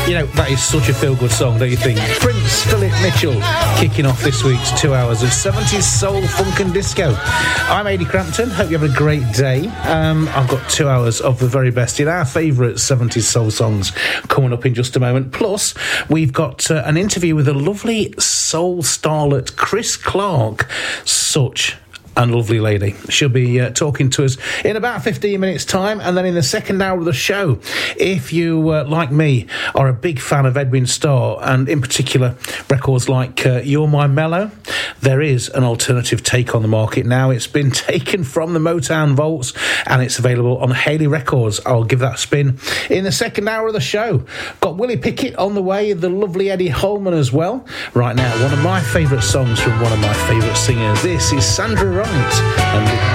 You know, that is such a feel-good song, don't you think? Prince Philip Mitchell kicking off this week's 2 hours of 70s soul, funk and disco. I'm Ady Crampton. Hope you have a great day. I've got 2 hours of the very best in our favourite 70s soul songs coming up in just a moment. Plus, we've got an interview with a lovely soul starlet, Chris Clark. Such and lovely lady. She'll be talking to us in about 15 minutes' time, and then in the second hour of the show, if you, like me, are a big fan of Edwin Starr, and in particular records like You're My Mellow, there is an alternative take on the market now. It's been taken from the Motown vaults, and it's available on Haley Records. I'll give that a spin in the second hour of the show. Got Willie Pickett on the way, the lovely Eddie Holman as well. Right now, one of my favourite songs from one of my favourite singers. This is Sandra Wright and